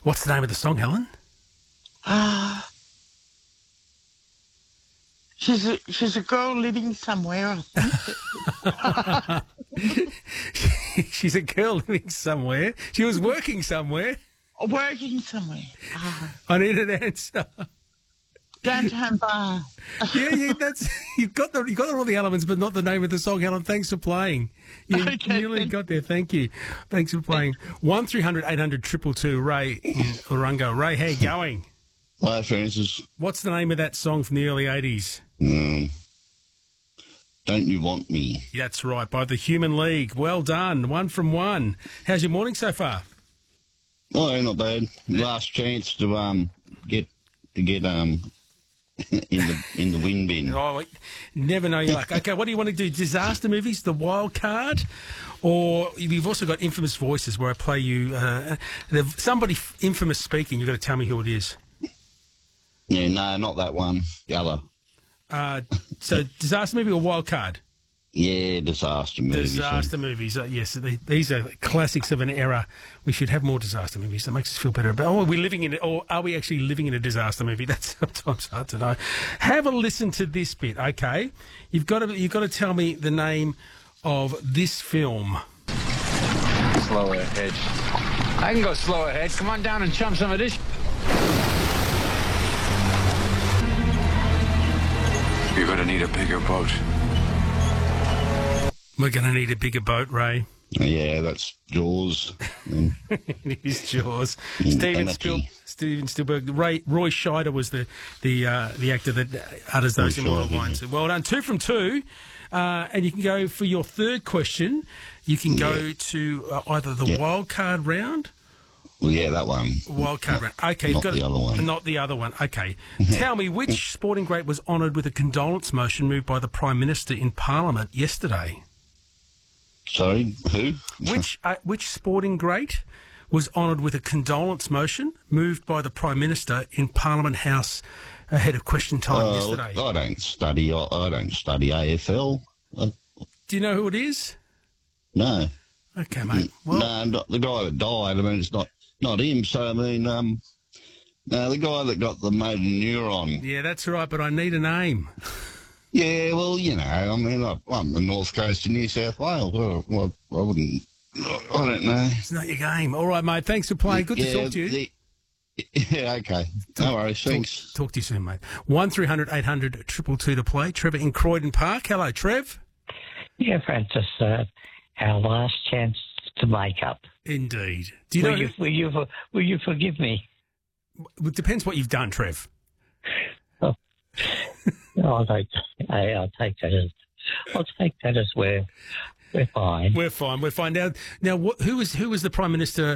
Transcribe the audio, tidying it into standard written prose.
What's the name of the song, Helen? She's a girl living somewhere, I think. She's a girl living somewhere. She was working somewhere. Working somewhere. I need an answer. Downtown bar. Yeah, that's you've got all the elements, but not the name of the song, Helen. Thanks for playing. You nearly got there. Thank you. Thanks for playing. 1300 800 222. Ray in Urunga. Ray, how you going? Hi, Francis. What's the name of that song from the early 80s? Don't You Want Me? That's right, by the Human League. Well done. 1 from 1. How's your morning so far? Oh, not bad. Last chance to get in the wind bin. Oh, never know your luck. Okay, what do you want to do? Disaster movies, the wild card? Or you've also got Infamous Voices where I play you somebody infamous speaking. You've got to tell me who it is. Yeah, no, not that one. The other. So disaster movie or wild card? Yeah, disaster movies. Disaster movies. Yes, these are classics of an era. We should have more disaster movies. That makes us feel better about. Oh, are we living in it, or are we actually living in a disaster movie? That's sometimes hard to know. Have a listen to this bit, okay? You've got to tell me the name of this film. Slow ahead. I can go slow ahead. Come on down and chum some of this. You're going to need a bigger boat. We're going to need a bigger boat, Ray. Yeah, that's Jaws. It is Jaws. Steven Spielberg. Roy Scheider was the actor that utters those immortal lines. Well done. 2 from 2. And you can go for your third question. You can go to either the wild card round. Well, yeah, that one. Wild card round. Okay, not the other one. Not the other one. Okay. Tell me, which sporting great was honoured with a condolence motion moved by the Prime Minister in Parliament yesterday? Sorry, who? Which sporting great was honoured with a condolence motion moved by the Prime Minister in Parliament House ahead of question time yesterday? I don't study AFL. Do you know who it is? No. Okay, mate. Well, no, not the guy that died. I mean, it's not him. So I mean, no, the guy that got the motor neuron. Yeah, that's right. But I need a name. Yeah, well, you know, I mean, I'm the north coast of New South Wales. Well, I don't know. It's not your game. All right, mate. Thanks for playing. Good to talk to you. Yeah, okay. No worries. Thanks. Talk to you soon, mate. 1300 800 222 to play. Trevor in Croydon Park. Hello, Trev. Yeah, Francis. Our last chance to make up. Indeed. Do you will you forgive me? It depends what you've done, Trev. I'll take that as we're fine. We're fine. Now, who was the Prime Minister